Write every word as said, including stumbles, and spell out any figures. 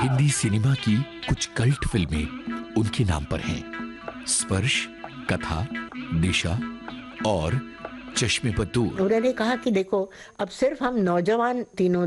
Hindi cinema की कुछ cult फिल्में उनके नाम पर हैं। स्पर्श, कथा, दिशा और चश्मे पर दूर। उन्होंने कहा कि देखो, अब सिर्फ हम नौजवान तीनों